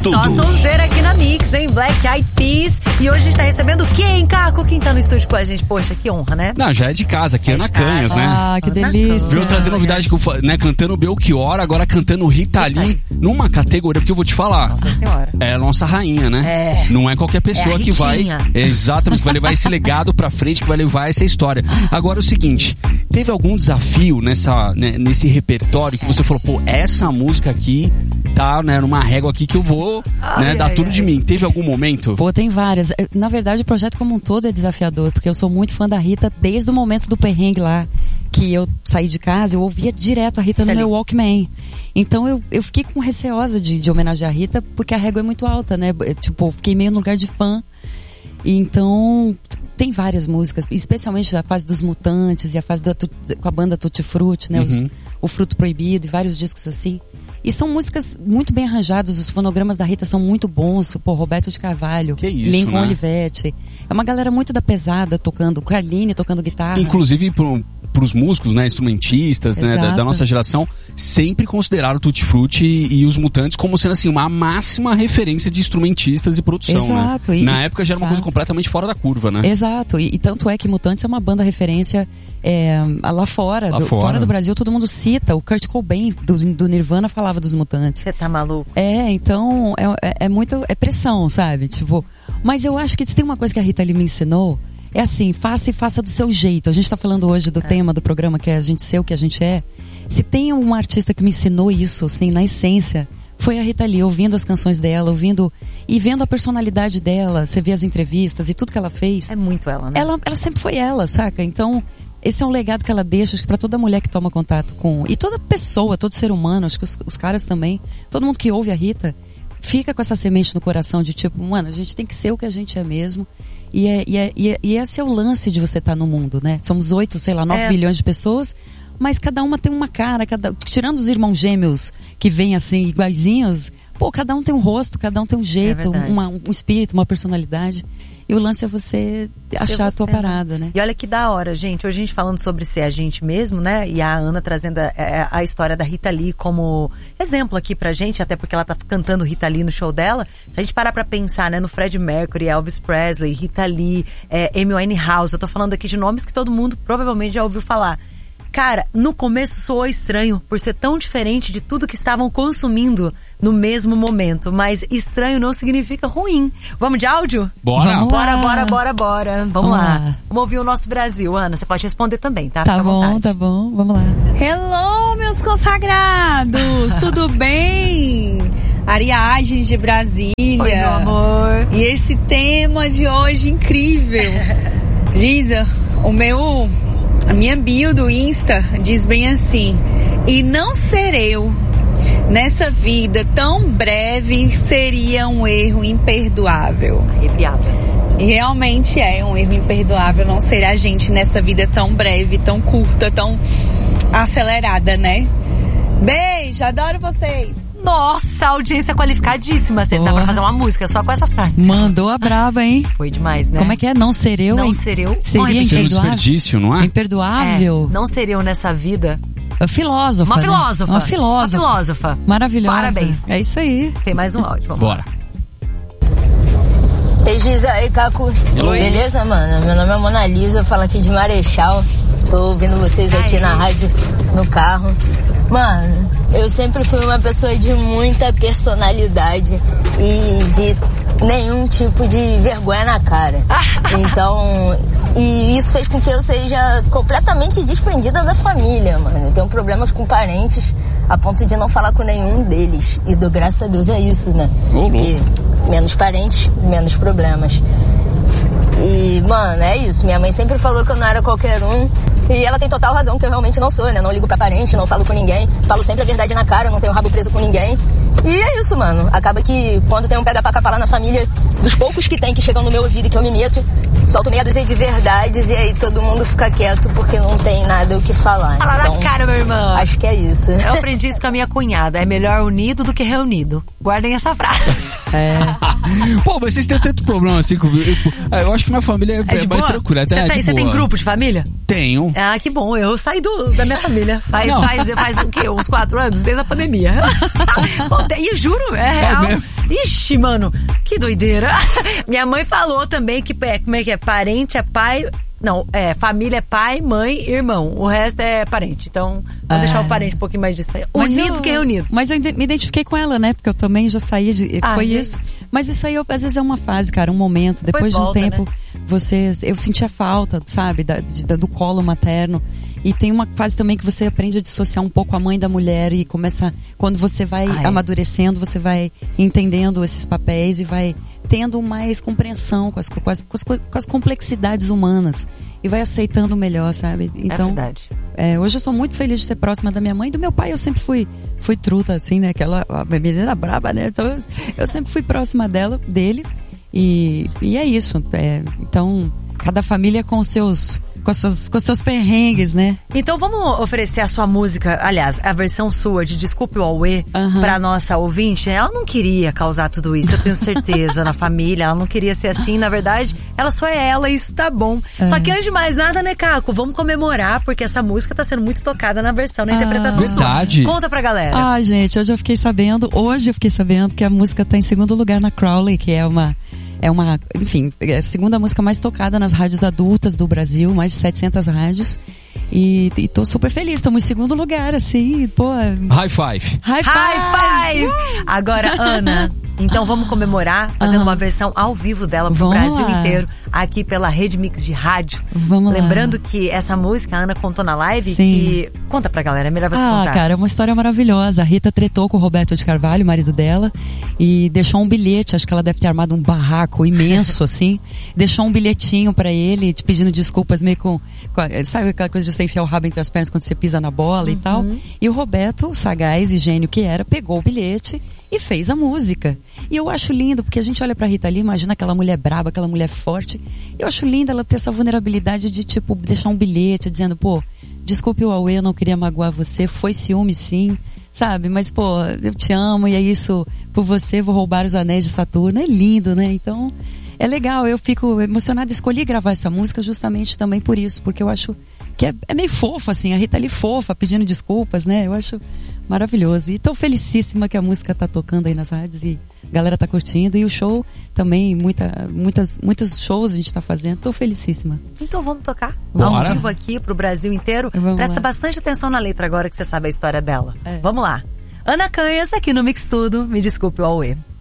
Só sonzeira aqui na Mix, hein? Black Eyed Peas. E hoje a gente tá recebendo quem, Caco? Quem tá no estúdio com a gente? Poxa, que honra, né? Não, já é de casa, aqui é Ana Canhas, né? Ah, que delícia. Veio trazer novidade, né? Cantando Belchior, agora cantando Rita Lee, numa categoria, porque eu vou te falar. Nossa Senhora. É a nossa rainha, né? É. Não é qualquer pessoa que vai... Exatamente, que vai levar esse legado pra frente, que vai levar essa história. Agora, o seguinte, teve algum desafio nesse repertório que você falou, pô, essa música aqui tá, né, numa régua aqui que eu vou, dar tudo de mim. Teve algum momento? Pô, tem várias. Na verdade, o projeto como um todo é desafiador, porque eu sou muito fã da Rita desde o momento do perrengue lá, que eu saí de casa, eu ouvia direto a Rita no meu Walkman. Então eu fiquei com receosa de homenagear a Rita, porque a régua é muito alta, né? Tipo, fiquei meio no lugar de fã. Então, tem várias músicas, especialmente a fase dos Mutantes e a fase com a banda Tutti Frutti, né? O Fruto Proibido e vários discos assim. E são músicas muito bem arranjadas, os fonogramas da Rita são muito bons, pô, Roberto de Carvalho, Lincoln Olivetti. É uma galera muito da pesada tocando, Carline tocando guitarra. Inclusive pros músicos, né, instrumentistas, né, da nossa geração, sempre consideraram o Tutti Frutti e os Mutantes como sendo assim, uma máxima referência de instrumentistas e produção, exato, né? Na época já era uma coisa completamente fora da curva, né? Exato, e tanto é que Mutantes é uma banda referência lá fora. Fora do Brasil, todo mundo cita, o Kurt Cobain do Nirvana falava dos Mutantes. Você tá maluco? Então é pressão, sabe? Tipo, mas eu acho que se tem uma coisa que a Rita Lee me ensinou, é assim, faça do seu jeito. A gente tá falando hoje do tema do programa, que é a gente ser o que a gente é. Se tem um artista que me ensinou isso, assim, na essência, foi a Rita Lee, ouvindo as canções dela, e vendo a personalidade dela, você vê as entrevistas e tudo que ela fez. É muito ela, né? Ela sempre foi ela, saca? Então, esse é um legado que ela deixa, acho que pra toda mulher que toma contato com... E toda pessoa, todo ser humano, acho que os caras também, todo mundo que ouve a Rita, fica com essa semente no coração de tipo, mano, a gente tem que ser o que a gente é mesmo. E esse é o lance de você estar no mundo, né? Somos 9 bilhões de pessoas, mas cada uma tem uma cara, tirando os irmãos gêmeos que vêm assim, iguaizinhos, pô, cada um tem um rosto, cada um tem um jeito, um espírito, uma personalidade. E o lance é você achar a tua parada, né? E olha que da hora, gente. Hoje a gente falando sobre ser a gente mesmo, né? E a Ana trazendo a história da Rita Lee como exemplo aqui pra gente, até porque ela tá cantando Rita Lee no show dela. Se a gente parar pra pensar, né? No Freddie Mercury, Elvis Presley, Rita Lee, Amy Winehouse. Eu tô falando aqui de nomes que todo mundo provavelmente já ouviu falar. Cara, no começo soou estranho, por ser tão diferente de tudo que estavam consumindo no mesmo momento. Mas estranho não significa ruim. Vamos de áudio? Bora! Bora. Vamos lá. Vamos ouvir o nosso Brasil. Ana, você pode responder também, tá? Tá bom. Vamos lá. Hello, meus consagrados! Tudo bem? Ariagens de Brasília. Oi, meu amor. E esse tema de hoje incrível. Giza, a minha bio do Insta diz bem assim: e não ser eu nessa vida tão breve seria um erro imperdoável. Arrepiada. E realmente é um erro imperdoável não ser a gente nessa vida tão breve, tão curta, tão acelerada, né? Beijo, adoro vocês. Nossa, audiência qualificadíssima. Você dá pra fazer uma música só com essa frase. Mandou a braba, hein? Foi demais, né? Como é que é? Não ser eu? Não ser eu? Seria um desperdício, não é? Imperdoável. Não ser eu nessa vida. Filósofa. Uma filósofa. Uma filósofa. Maravilhosa. Parabéns. É isso aí. Tem mais um áudio. Vamos Bora. Ei, Giza, aí, Caco. Oi. Beleza, mano? Meu nome é Mona Lisa, eu falo aqui de Marechal. Tô ouvindo vocês aqui na rádio, no carro. Mano, eu sempre fui uma pessoa de muita personalidade e de nenhum tipo de vergonha na cara. Então, e isso fez com que eu seja completamente desprendida da família, mano. Eu tenho problemas com parentes a ponto de não falar com nenhum deles. E dou graças a Deus a isso, né? Porque menos parentes, menos problemas. E, mano, é isso. Minha mãe sempre falou que eu não era qualquer um. E ela tem total razão, que eu realmente não sou, né? Não ligo pra parente, não falo com ninguém. Falo sempre a verdade na cara, eu não tenho rabo preso com ninguém. E é isso, mano. Acaba que quando tem um pega pra capar na família, dos poucos que tem que chegam no meu ouvido e que eu me meto, solto meia dúzia de verdades e aí todo mundo fica quieto porque não tem nada o que falar. Fala então, na cara, meu irmão. Acho que é isso. Eu aprendi isso com a minha cunhada. É melhor unido do que reunido. Guardem essa frase. Pô, mas vocês têm tanto problema assim comigo. Eu acho que minha família é mais tranquila. Você tem grupo de família? Tenho. Ah, que bom. Eu saí da minha família. Faz o quê? Uns 4 anos? Desde a pandemia. E juro, é real. Ixi, mano, que doideira. Minha mãe falou também que, como é que é? Parente é pai... Não, família é pai, mãe e irmão. O resto é parente. Então, vou deixar o parente um pouquinho mais disso aí. Unidos que reunidos. Mas eu me identifiquei com ela, né? Porque eu também já saí foi isso. Mas isso aí, às vezes, é uma fase, cara, um momento. Depois de um tempo, né? Eu sentia falta, sabe? Do colo materno. E tem uma fase também que você aprende a dissociar um pouco a mãe da mulher e começa... Quando você vai amadurecendo, você vai entendendo esses papéis e vai tendo mais compreensão com as complexidades humanas. E vai aceitando melhor, sabe? Então, é verdade. Hoje eu sou muito feliz de ser próxima da minha mãe. Do meu pai eu sempre fui truta, assim, né? A menina braba, né? Então eu sempre fui próxima dele. E é isso. Então, cada família com seus perrengues, né? Então vamos oferecer a sua música, aliás, a versão sua de Desculpe o Auê pra nossa ouvinte. Ela não queria causar tudo isso, eu tenho certeza, na família. Ela não queria ser assim, na verdade, ela só é ela e isso tá bom. Só que antes de mais nada, né, Caco? Vamos comemorar, porque essa música tá sendo muito tocada na versão, na interpretação sua. Conta pra galera. Gente, hoje eu fiquei sabendo que a música tá em segundo lugar na Crowley, que é a segunda música mais tocada nas rádios adultas do Brasil, mais de 700 rádios. E tô super feliz, estamos em segundo lugar, assim, pô. High five! High five! Agora, Ana, então vamos comemorar fazendo uma versão ao vivo dela pro Brasil inteiro, aqui pela Rede Mix de Rádio. Lembrando que essa música a Ana contou na live. Que conta pra galera, é melhor você contar. Cara, é uma história maravilhosa. A Rita tretou com o Roberto de Carvalho, marido dela, e deixou um bilhete, acho que ela deve ter armado um barraco imenso, assim. Deixou um bilhetinho pra ele, te pedindo desculpas, meio com sabe aquela coisa de você enfiar o rabo entre as pernas quando você pisa na bola e tal. E o Roberto, sagaz e gênio que era, pegou o bilhete e fez a música. E eu acho lindo, porque a gente olha pra Rita Lee, imagina aquela mulher braba, aquela mulher forte. Eu acho lindo ela ter essa vulnerabilidade de, tipo, deixar um bilhete dizendo, pô, desculpe o Auê, eu não queria magoar você, foi ciúme sim, sabe? Mas, pô, eu te amo e é isso, por você vou roubar os anéis de Saturno. É lindo, né? Então, é legal, eu fico emocionada. Escolhi gravar essa música justamente também por isso, porque eu acho que é meio fofo, assim, a Rita Lee fofa, pedindo desculpas, né? Eu acho maravilhoso. E tô felicíssima que a música tá tocando aí nas rádios e a galera tá curtindo. E o show também, muitos shows a gente tá fazendo. Tô felicíssima. Então vamos tocar ao vivo aqui pro Brasil inteiro. Presta bastante atenção na letra agora que você sabe a história dela. Vamos lá. Ana Canhas aqui no Mix Tudo. Me desculpe o Auê.